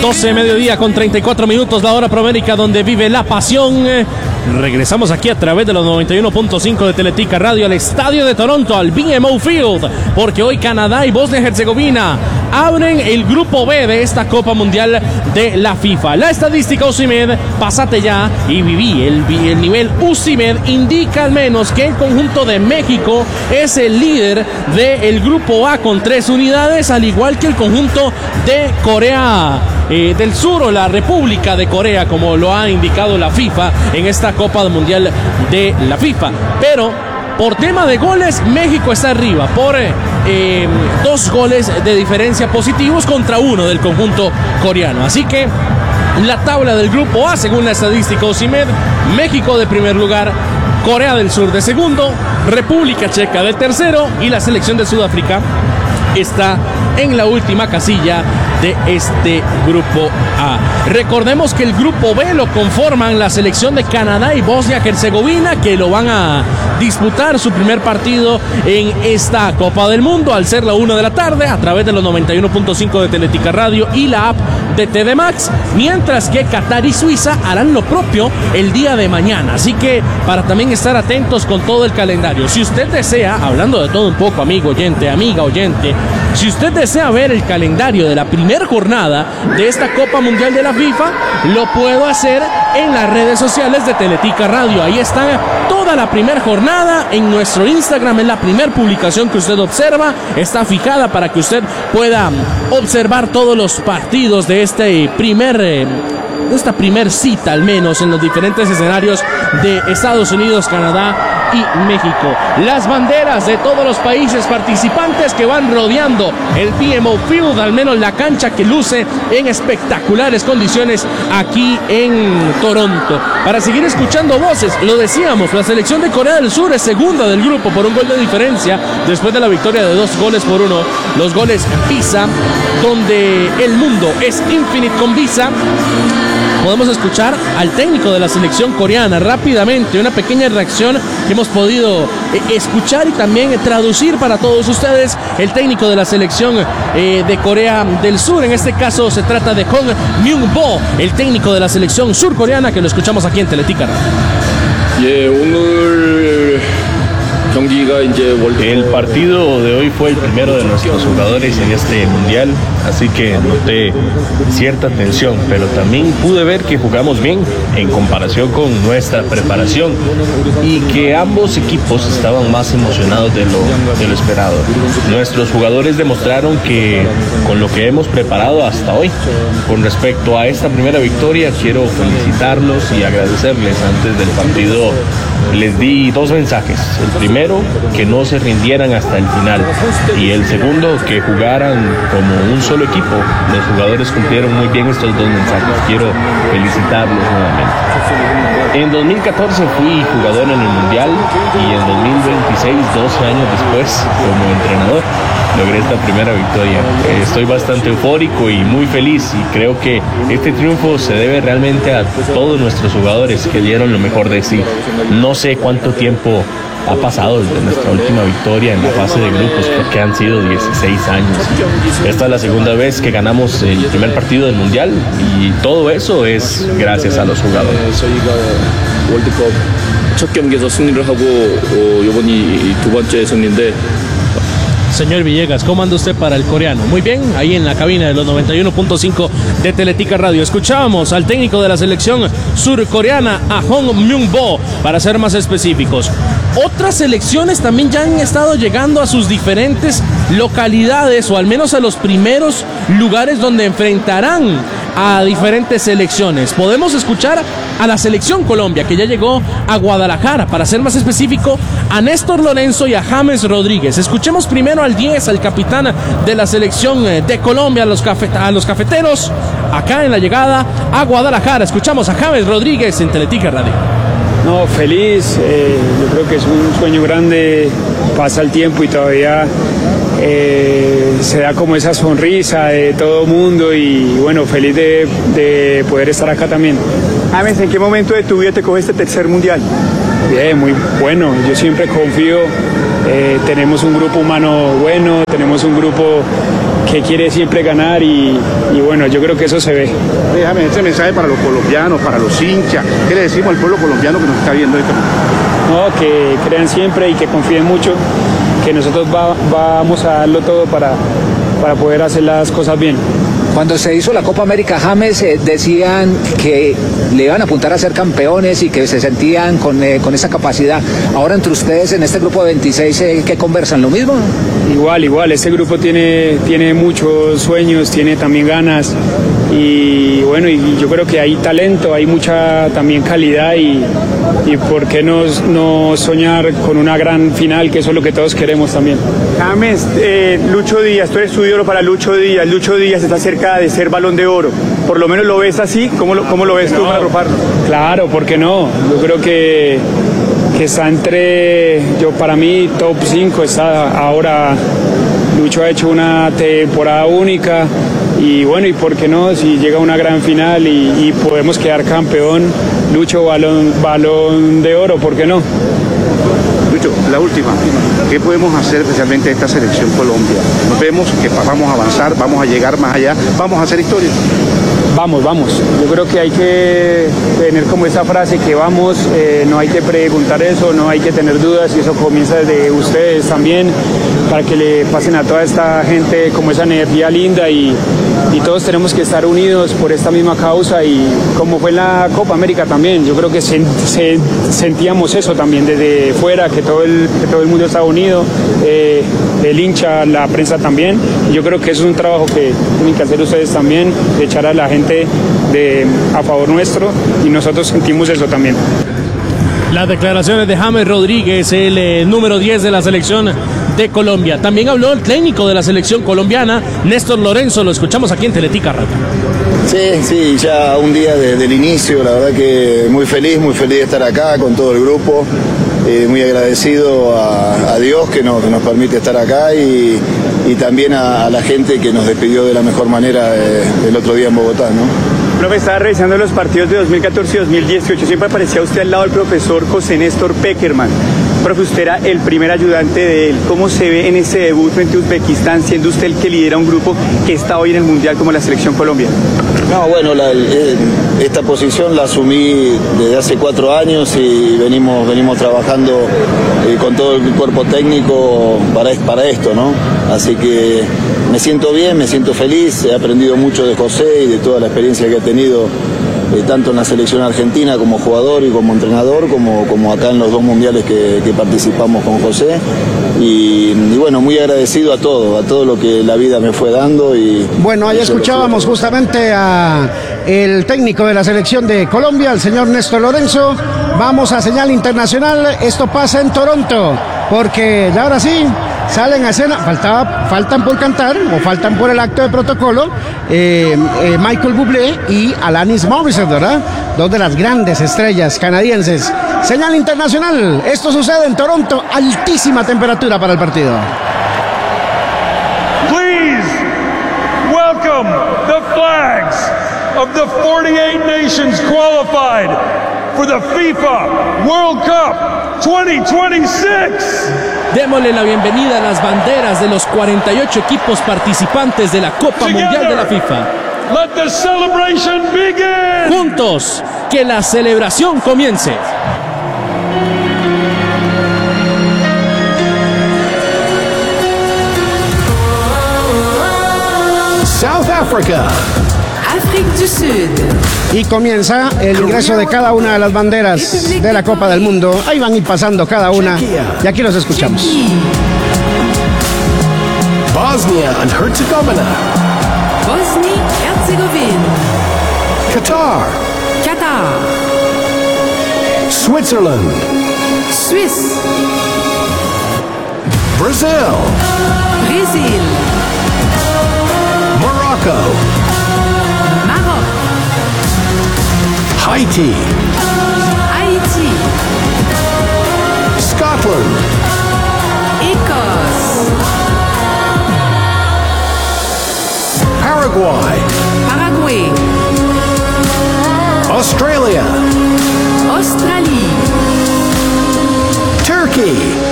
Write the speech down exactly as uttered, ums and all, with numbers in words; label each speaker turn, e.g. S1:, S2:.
S1: doce mediodía con treinta y cuatro minutos, la hora promérica donde vive la pasión. Regresamos aquí a través de los noventa y uno punto cinco de Teletica Radio al estadio de Toronto, al B M O Field, porque hoy Canadá y Bosnia y Herzegovina abren el grupo B de esta Copa Mundial de la FIFA. La estadística UCIMED, pásate ya y viví. El, el nivel UCIMED indica al menos que el conjunto de México es el líder del grupo A con tres unidades, al igual que el conjunto de Corea eh, del Sur o la República de Corea, como lo ha indicado la FIFA en esta Copa Mundial de la FIFA. Pero por tema de goles, México está arriba por eh, dos goles de diferencia positivos contra uno del conjunto coreano. Así que la tabla del grupo A, según la estadística UCIMED, México de primer lugar, Corea del Sur de segundo, República Checa de tercero y la selección de Sudáfrica está en la última casilla de este grupo A. Recordemos que el grupo B lo conforman la selección de Canadá y Bosnia-Herzegovina, que lo van a disputar su primer partido en esta Copa del Mundo al ser la una de la tarde a través de los noventa y uno punto cinco de Teletica Radio y la app de T V Max, mientras que Qatar y Suiza harán lo propio el día de mañana. Así que para también estar atentos con todo el calendario, si usted desea, hablando de todo un poco, amigo oyente, amiga oyente, si usted desea ver el calendario de la primera jornada de esta Copa Mundial de la FIFA, lo puedo hacer en las redes sociales de Teletica Radio. Ahí está toda la primera jornada en nuestro Instagram, en la primera publicación que usted observa, está fijada para que usted pueda observar todos los partidos de este primer eh, esta primer cita, al menos en los diferentes escenarios de Estados Unidos, Canadá y México. Las banderas de todos los países participantes que van rodeando el B M O Field, al menos la cancha que luce en espectaculares condiciones aquí en Toronto. Para seguir escuchando voces, lo decíamos, la selección de Corea del Sur es segunda del grupo por un gol de diferencia después de la victoria de dos goles por uno. Los goles Visa, donde el mundo es infinite con Visa. Podemos escuchar al técnico de la selección coreana rápidamente, una pequeña reacción que hemos podido eh, escuchar y también eh, traducir para todos ustedes. El técnico de la selección eh, de Corea del Sur, en este caso se trata de Hong Myung-bo, el técnico de la selección surcoreana, que lo escuchamos aquí en Teletica.
S2: Yeah, 오늘
S3: El partido de hoy fue el primero de nuestros jugadores en este mundial, así que noté cierta tensión, pero también pude ver que jugamos bien en comparación con nuestra preparación y que ambos equipos estaban más emocionados de lo, de lo esperado. Nuestros jugadores demostraron que con lo que hemos preparado hasta hoy, con respecto a esta primera victoria, quiero felicitarlos y agradecerles. Antes del partido les di dos mensajes. El primero, que no se rindieran hasta el final, y el segundo, que jugaran como un solo equipo. Los jugadores cumplieron muy bien estos dos mensajes. Quiero felicitarlos nuevamente. En dos mil catorce fui jugador en el Mundial y en dos mil veintiséis, doce años después, como entrenador, logré esta primera victoria. Estoy bastante eufórico y muy feliz, y creo que este triunfo se debe realmente a todos nuestros jugadores que dieron lo mejor de sí. No sé cuánto tiempo ha pasado desde nuestra última victoria en la fase de grupos, porque han sido dieciséis años. Esta es la segunda vez que ganamos el primer partido del Mundial, y todo eso es gracias a los jugadores.
S2: 월드컵 첫 경기에서 승리를 하고 어, 이번이 두 번째 승리인데.
S1: Señor Villegas, ¿cómo anda usted para el coreano? Muy bien, ahí en la cabina de los noventa y uno punto cinco de Teletica Radio. Escuchábamos al técnico de la selección surcoreana, a Hong Myung-bo, para ser más específicos. Otras selecciones también ya han estado llegando a sus diferentes localidades, o al menos a los primeros lugares donde enfrentarán a diferentes selecciones. Podemos escuchar a la selección Colombia, que ya llegó a Guadalajara, para ser más específico, a Néstor Lorenzo y a James Rodríguez. Escuchemos primero al diez, al capitán de la selección de Colombia, a los, cafet a los cafeteros, acá en la llegada a Guadalajara. Escuchamos a James Rodríguez en Teletica Radio.
S4: No, feliz, eh, yo creo que es un sueño grande, pasa el tiempo y todavía eh, se da como esa sonrisa de todo el mundo, y bueno, feliz de, de poder estar acá también.
S5: James, ¿en qué momento de tu vida te coge este tercer mundial?
S4: Bien, muy bueno, yo siempre confío eh, tenemos un grupo humano bueno, tenemos un grupo que quiere siempre ganar y, y bueno, yo creo que eso se ve.
S5: Déjame este mensaje para los colombianos, para los hinchas. ¿Qué le decimos al pueblo colombiano que nos está viendo este momento?
S4: No, que crean siempre y que confíen mucho, que nosotros va, vamos a darlo todo para, para poder hacer las cosas bien.
S6: Cuando se hizo la Copa América, James, eh, decían que le iban a apuntar a ser campeones y que se sentían con, eh, con esa capacidad. Ahora entre ustedes en este grupo de veintiséis, eh, ¿qué conversan? ¿Lo mismo?
S4: Igual, igual. Este grupo tiene, tiene muchos sueños, tiene también ganas y bueno, y yo creo que hay talento, hay mucha también calidad y, y por qué no, no soñar con una gran final, que eso es lo que todos queremos también.
S7: James, eh, Lucho Díaz, tú eres tu ídolo para Lucho Díaz. Lucho Díaz está cerca de ser Balón de Oro. Por lo menos lo ves así. ¿Cómo lo, cómo lo ves tú no, para arroparlo?
S4: Claro, ¿por qué no? Yo creo que, que está entre, yo para mí, top cinco. Está ahora, Lucho ha hecho una temporada única. Y bueno, ¿y por qué no? Si llega a una gran final y, y podemos quedar campeón, Lucho, balón, balón de oro, ¿por qué no?
S5: Lucho, la última, ¿qué podemos hacer especialmente esta selección Colombia? Nos vemos que vamos a avanzar, vamos a llegar más allá, vamos a hacer historia.
S4: Vamos, vamos. Yo creo que hay que tener como esa frase que vamos, eh, no hay que preguntar eso, no hay que tener dudas y eso comienza desde ustedes también para que le pasen a toda esta gente como esa energía linda y, y todos tenemos que estar unidos por esta misma causa y como fue en la Copa América también, yo creo que se, se, sentíamos eso también desde fuera, que todo el, que todo el mundo estaba unido, eh, el hincha, la prensa también. Yo creo que eso es un trabajo que tienen que hacer ustedes también, de echar a la gente de, a favor nuestro y nosotros sentimos eso también.
S1: Las declaraciones de James Rodríguez, el eh, número diez de la selección de Colombia. También habló el técnico de la selección colombiana, Néstor Lorenzo. Lo escuchamos aquí en Teletica Radio.
S8: Sí, sí, ya un día desde el inicio, la verdad que muy feliz, muy feliz de estar acá con todo el grupo. Eh, muy agradecido a, a Dios que nos, que nos permite estar acá y, y también a, a la gente que nos despidió de la mejor manera eh, el otro día en Bogotá, ¿no?
S7: Profe, estaba revisando los partidos de dos mil catorce y dos mil dieciocho, siempre aparecía usted al lado del profesor José Néstor Pekerman. Profe, usted era el primer ayudante de él. ¿Cómo se ve en ese debut frente a Uzbekistán, siendo usted el que lidera un grupo que está hoy en el Mundial como la Selección Colombia?
S8: No, bueno, la, el, esta posición la asumí desde hace cuatro años y venimos, venimos trabajando eh, con todo el cuerpo técnico para, para esto, ¿no? Así que me siento bien, me siento feliz, he aprendido mucho de José y de toda la experiencia que ha tenido, eh, tanto en la selección argentina como jugador y como entrenador, como, como acá en los dos mundiales que, que participamos con José. Y, y bueno, muy agradecido a todo, a todo lo que la vida me fue dando. Y
S9: bueno, ahí escuchábamos justamente a el técnico de la selección de Colombia, el señor Néstor Lorenzo. Vamos a señal internacional, esto pasa en Toronto, porque ya ahora sí salen a escena, faltaba, faltan por cantar o faltan por el acto de protocolo eh, eh, Michael Bublé y Alanis Morissette, ¿verdad? Dos de las grandes estrellas canadienses. Señal internacional, esto sucede en Toronto, altísima temperatura para el partido.
S10: Please welcome the flags of the forty-eight nations qualified for the FIFA World Cup twenty twenty-six.
S1: Démosle la bienvenida a las banderas de los cuarenta y ocho equipos participantes de la Copa Together, Mundial de la FIFA.
S10: Let the celebration begin.
S1: Juntos, que la celebración comience.
S9: South Africa.
S11: África del Sur.
S9: Y comienza el ingreso de cada una de las banderas de la Copa del Mundo. Ahí van a ir pasando cada una y aquí los escuchamos.
S12: Bosnia and Herzegovina.
S11: Bosnia-Herzegovina.
S12: Qatar.
S11: Qatar.
S12: Switzerland.
S11: Suisse.
S12: Brazil.
S11: Brésil.
S12: Morocco.
S11: Maroc.
S12: Haiti.
S11: Haïti.
S12: Scotland.
S11: Écosse.
S12: Paraguay.
S11: Paraguay.
S12: Australia.
S11: Australie.
S12: Turkey.